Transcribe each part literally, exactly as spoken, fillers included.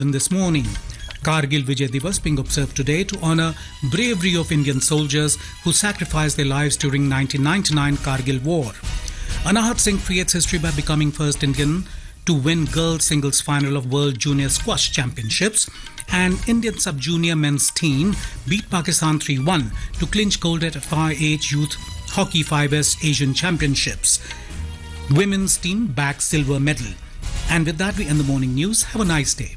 This morning, Kargil Vijay Divas being observed today to honor bravery of Indian soldiers who sacrificed their lives during nineteen ninety-nine Kargil War. Anahat Singh creates history by becoming first Indian to win girls singles final of World Junior Squash Championships, and Indian sub-junior men's team beat Pakistan three one to clinch gold at F I H Youth Hockey five S Asian Championships. Women's team bagged silver medal. And with that, we end the morning news. Have a nice day.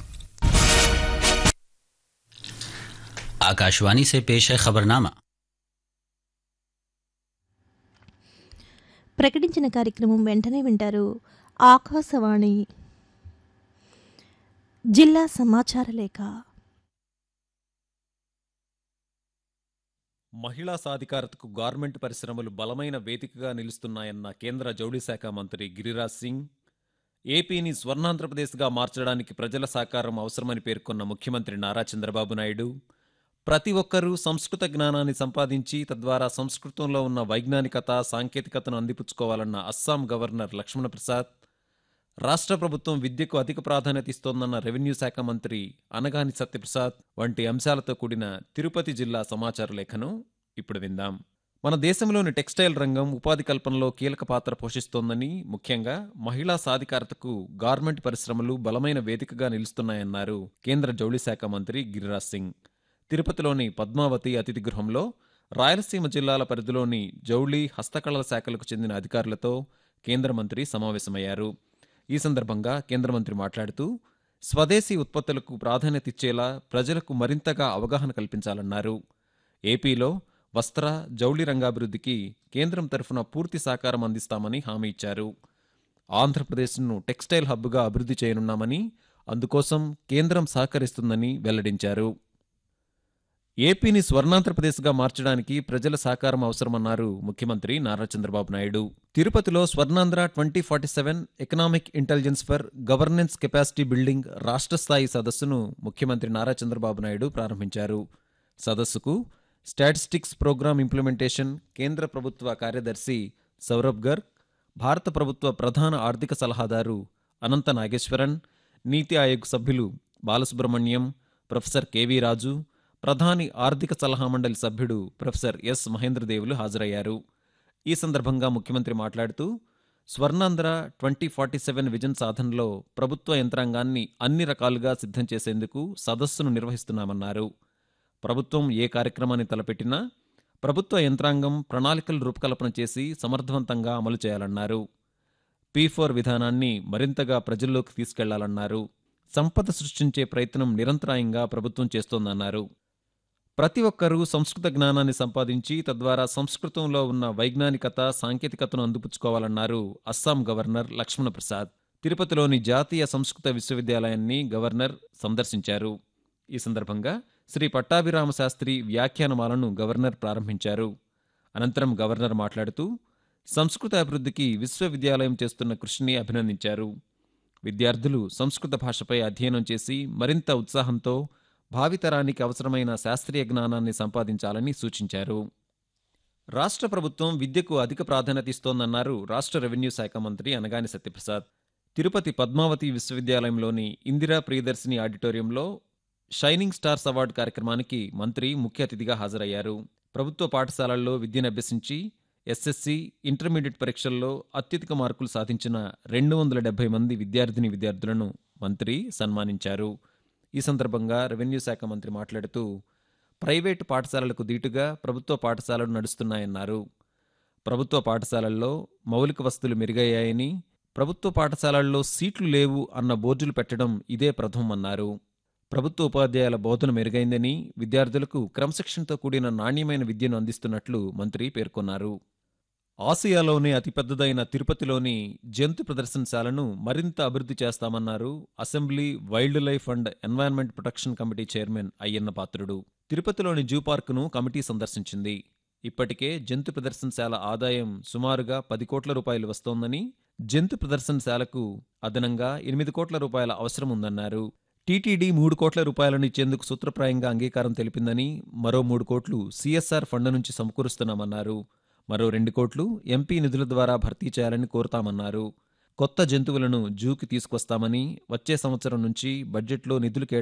Akashvani से पेश है खबरनामा। ప్రకటించిన కార్యక్రమం వెంటనే వింటారు। ఆకాశవాణి జిల్లా సమాచార లేఖ। మహిళా సాధికారతకు గార్మెంట్ పరిశ్రమలు బలమైన వేదికగా నిలుస్తున్నాయన్న కేంద్ర జౌళి శాఖ మంత్రి గిరిరాజ్ సింగ్, ఏపీని స్వర్ణాంధ్రప్రదేశ్గా మార్చడానికి ప్రజల సహకారం అవసరమని పేర్కొన్న ముఖ్యమంత్రి నారా చంద్రబాబు నాయుడు, ప్రతి ఒక్కరూ సంస్కృత జ్ఞానాన్ని సంపాదించి తద్వారా సంస్కృతంలో ఉన్న వైజ్ఞానికత, సాంకేతికతను అందిపుచ్చుకోవాలన్న అస్సాం గవర్నర్ లక్ష్మణ ప్రసాద్, రాష్ట్ర ప్రభుత్వం విద్యకు అధిక ప్రాధాన్యత ఇస్తోందన్న రెవెన్యూ శాఖ మంత్రి అనగాని సత్యప్రసాద్ వంటి అంశాలతో కూడిన తిరుపతి జిల్లా సమాచార లేఖను ఇప్పుడు విందాం। మన దేశంలోని టెక్స్టైల్ రంగం ఉపాధి కల్పనలో కీలక పాత్ర పోషిస్తోందని, ముఖ్యంగా మహిళా సాధికారతకు గార్మెంట్ పరిశ్రమలు బలమైన వేదికగా నిలుస్తున్నాయన్నారు కేంద్ర జౌళి శాఖ మంత్రి గిరిరాజ్ సింగ్। తిరుపతిలోని పద్మావతి అతిథి గృహంలో రాయలసీమ జిల్లాల పరిధిలోని జౌళి, హస్తకళల శాఖలకు చెందిన అధికారులతో కేంద్ర మంత్రి సమావేశమయ్యారు। ఈ సందర్భంగా కేంద్ర మంత్రి మాట్లాడుతూ, స్వదేశీ ఉత్పత్తులకు ప్రాధాన్యత ఇచ్చేలా ప్రజలకు మరింతగా అవగాహన కల్పించాలన్నారు। ఏపీలో వస్త్ర, జౌళి రంగాభివృద్ధికి కేంద్రం తరఫున పూర్తి సహకారం అందిస్తామని హామీ ఇచ్చారు। ఆంధ్రప్రదేశ్ను టెక్స్టైల్ హబ్గా అభివృద్ధి చేయనున్నామని, అందుకోసం కేంద్రం సహకరిస్తుందని వెల్లడించారు। ఏపీని స్వర్ణాంధ్రప్రదేశ్గా మార్చడానికి ప్రజల సహకారం అవసరమన్నారు ముఖ్యమంత్రి నారా చంద్రబాబు నాయుడు। తిరుపతిలో Swarnandhra twenty forty seven economic intelligence for governance capacity building రాష్ట్ర స్థాయి సదస్సును ముఖ్యమంత్రి నారా చంద్రబాబు నాయుడు ప్రారంభించారు। సదస్సుకు స్టాటిస్టిక్స్ ప్రోగ్రామ్ ఇంప్లిమెంటేషన్ కేంద్ర ప్రభుత్వ కార్యదర్శి సౌరభ్ గర్గ్, భారత ప్రభుత్వ ప్రధాన ఆర్థిక సలహాదారు అనంత నాగేశ్వరన్, నీతి ఆయోగ్ సభ్యులు బాలసుబ్రహ్మణ్యం, ప్రొఫెసర్ కెవి రాజు, ప్రధాని ఆర్థిక సలహా మండలి సభ్యుడు ప్రొఫెసర్ ఎస్ మహేంద్రదేవులు హాజరయ్యారు। ఈ సందర్భంగా ముఖ్యమంత్రి మాట్లాడుతూ, Swarnandhra twenty forty seven vision సాధనలో ప్రభుత్వ యంత్రాంగాన్ని అన్ని రకాలుగా సిద్ధం చేసేందుకు సదస్సును నిర్వహిస్తున్నామన్నారు। ప్రభుత్వం ఏ కార్యక్రమాన్ని తలపెట్టినా ప్రభుత్వ యంత్రాంగం ప్రణాళికలు రూపకల్పన చేసి సమర్థవంతంగా అమలు చేయాలన్నారు। పీ ఫోర్ విధానాన్ని మరింతగా ప్రజల్లోకి తీసుకెళ్లాలన్నారు। సంపద సృష్టించే ప్రయత్నం నిరంతరాయంగా ప్రభుత్వం చేస్తోందన్నారు। ప్రతి ఒక్కరూ సంస్కృత జ్ఞానాన్ని సంపాదించి తద్వారా సంస్కృతంలో ఉన్న వైజ్ఞానికత, సాంకేతికతను అందిపుచ్చుకోవాలన్నారు అస్సాం గవర్నర్ లక్ష్మణ ప్రసాద్। తిరుపతిలోని జాతీయ సంస్కృత విశ్వవిద్యాలయాన్ని గవర్నర్ సందర్శించారు। ఈ సందర్భంగా శ్రీ పట్టాభిరామ శాస్త్రి వ్యాఖ్యానమాలను గవర్నర్ ప్రారంభించారు। అనంతరం గవర్నర్ మాట్లాడుతూ, సంస్కృత అభివృద్ధికి విశ్వవిద్యాలయం చేస్తున్న కృషిని అభినందించారు। విద్యార్థులు సంస్కృత భాషపై అధ్యయనం చేసి మరింత ఉత్సాహంతో భావితరానికి అవసరమైన శాస్త్రీయ జ్ఞానాన్ని సంపాదించాలని సూచించారు। రాష్ట్ర ప్రభుత్వం విద్యకు అధిక ప్రాధాన్యత ఇస్తోందన్నారు రాష్ట్ర రెవెన్యూ శాఖ మంత్రి అనగాని సత్యప్రసాద్। తిరుపతి పద్మావతి విశ్వవిద్యాలయంలోని ఇందిరా ప్రియదర్శిని ఆడిటోరియంలో షైనింగ్ స్టార్స్ అవార్డు కార్యక్రమానికి మంత్రి ముఖ్య అతిథిగా హాజరయ్యారు। ప్రభుత్వ పాఠశాలల్లో విద్యనభ్యసించి ఎస్ఎస్సి, ఇంటర్మీడియట్ పరీక్షల్లో అత్యధిక మార్కులు సాధించిన రెండు వందల డెబ్బై మంది విద్యార్థిని విద్యార్థులను మంత్రి సన్మానించారు। ఈ సందర్భంగా రెవెన్యూ శాఖ మంత్రి మాట్లాడుతూ, ప్రైవేటు పాఠశాలలకు దీటుగా ప్రభుత్వ పాఠశాలలు నడుస్తున్నాయన్నారు। ప్రభుత్వ పాఠశాలల్లో మౌలిక వసతులు మెరుగయ్యాయని, ప్రభుత్వ పాఠశాలల్లో సీట్లు లేవు అన్న బోర్డులు పెట్టడం ఇదే ప్రథమన్నారు। ప్రభుత్వ ఉపాధ్యాయుల బోధన మెరుగైందని, విద్యార్థులకు క్రమశిక్షణతో కూడిన నాణ్యమైన విద్యను అందిస్తున్నట్లు మంత్రి పేర్కొన్నారు। ఆసియాలోనే అతిపెద్దదైన తిరుపతిలోని జంతు ప్రదర్శనశాలను మరింత అభివృద్ధి చేస్తామన్నారు assembly wild life and environment protection committee chairman Ayyanna Patrudu. తిరుపతిలోని జూ పార్కును కమిటీ సందర్శించింది। ఇప్పటికే జంతు ప్రదర్శనశాల ఆదాయం సుమారుగా పది కోట్ల రూపాయలు వస్తోందని, జంతు ప్రదర్శనశాలకు అదనంగా ఎనిమిది కోట్ల రూపాయల అవసరం ఉందన్నారు। టీటీడీ మూడు కోట్ల రూపాయలను ఇచ్చేందుకు సూత్రప్రాయంగా అంగీకారం తెలిపిందని, మరో మూడు కోట్లు సీఎస్ఆర్ ఫండ్ నుంచి సమకూరుస్తున్నామన్నారు। మరో రెండు కోట్లు ఎంపీ నిధుల ద్వారా భర్తీ చేయాలని కోరుతామన్నారు। కొత్త జంతువులను జూకి తీసుకొస్తామని, వచ్చే సంవత్సరం నుంచి బడ్జెట్లో నిధులు కేటాయించాలని